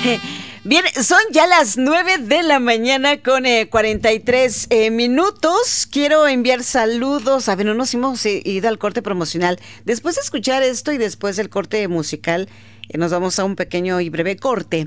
Bien, son ya las 9 de la mañana con 43 minutos. Quiero enviar saludos. A ver, no nos hemos ido al corte promocional. Después de escuchar esto y después del corte musical, nos vamos a un pequeño y breve corte.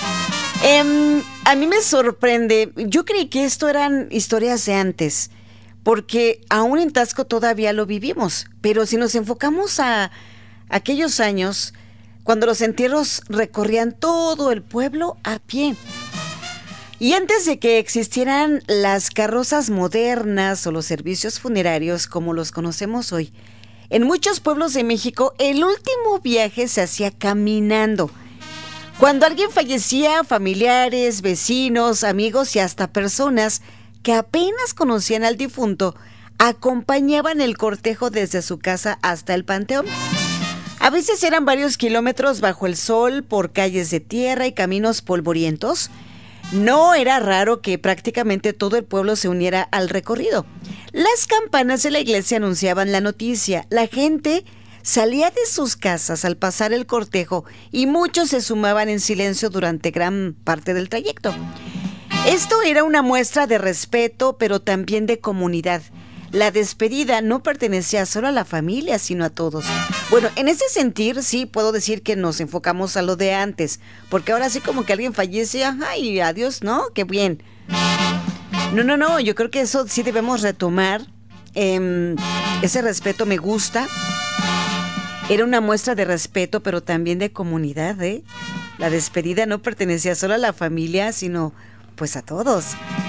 A mí me sorprende. Yo creí que esto eran historias de antes, porque aún en Taxco todavía lo vivimos. Pero si nos enfocamos a aquellos años, cuando los entierros recorrían todo el pueblo a pie. Y antes de que existieran las carrozas modernas o los servicios funerarios como los conocemos hoy, en muchos pueblos de México el último viaje se hacía caminando. Cuando alguien fallecía, familiares, vecinos, amigos y hasta personas que apenas conocían al difunto acompañaban el cortejo desde su casa hasta el panteón. A veces eran varios kilómetros bajo el sol, por calles de tierra y caminos polvorientos. No era raro que prácticamente todo el pueblo se uniera al recorrido. Las campanas de la iglesia anunciaban la noticia. La gente salía de sus casas al pasar el cortejo y muchos se sumaban en silencio durante gran parte del trayecto. Esto era una muestra de respeto, pero también de comunidad. La despedida no pertenecía solo a la familia, sino a todos. Bueno, en ese sentir sí puedo decir que nos enfocamos a lo de antes, porque ahora sí como que alguien fallece, ay, adiós, ¿no? ¡Qué bien! No, yo creo que eso sí debemos retomar. Ese respeto me gusta. Era una muestra de respeto, pero también de comunidad, ¿eh? La despedida no pertenecía solo a la familia, sino pues a todos.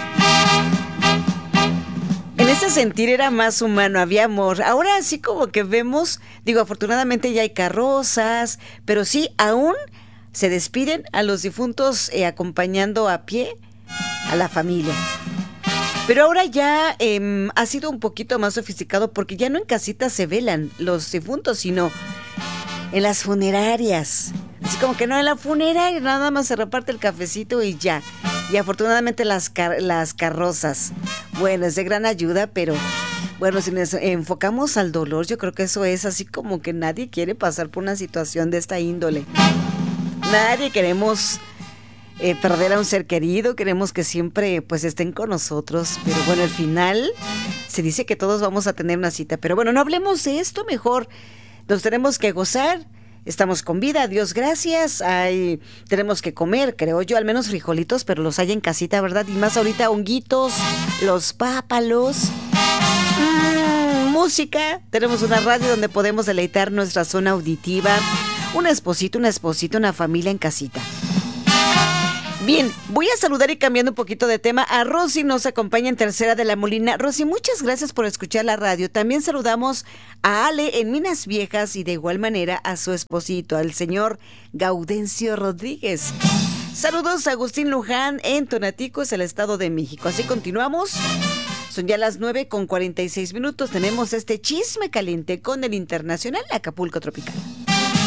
En ese sentir era más humano, había amor. Ahora sí como que vemos, digo, afortunadamente ya hay carrozas, pero sí, aún se despiden a los difuntos acompañando a pie a la familia. Pero ahora ya ha sido un poquito más sofisticado porque ya no en casitas se velan los difuntos, sino en las funerarias. Así como que no, en la funeraria nada más se reparte el cafecito y ya. Y afortunadamente las carrozas. Bueno, es de gran ayuda, pero bueno, si nos enfocamos al dolor, yo creo que eso es así como que nadie quiere pasar por una situación de esta índole. Nadie queremos perder a un ser querido, queremos que siempre pues estén con nosotros. Pero bueno, al final se dice que todos vamos a tener una cita. Pero bueno, no hablemos de esto, mejor nos tenemos que gozar. Estamos con vida, Dios gracias. Tenemos que comer, creo yo, al menos frijolitos, pero los hay en casita, ¿verdad? Y más ahorita honguitos, los pápalos, música. Tenemos una radio donde podemos deleitar nuestra zona auditiva. Un esposito, una esposita, una familia en casita. Bien, voy a saludar y cambiando un poquito de tema. A Rosy nos acompaña en Tercera de la Molina. Rosy, muchas gracias por escuchar la radio. También saludamos a Ale en Minas Viejas y de igual manera a su esposito, al señor Gaudencio Rodríguez. Saludos a Agustín Luján en Tonaticos, el Estado de México. Así continuamos. Son ya las 9:46. Tenemos este chisme caliente con el Internacional Acapulco Tropical.